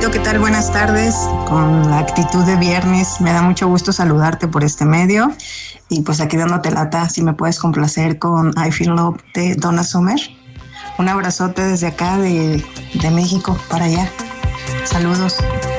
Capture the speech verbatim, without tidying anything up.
Paquito, ¿qué tal? Buenas tardes. Con la actitud de viernes, me da mucho gusto saludarte por este medio. Y pues aquí dándote lata, si me puedes complacer con I Feel Love de Donna Summer. Un abrazote desde acá de, de México para allá. Saludos.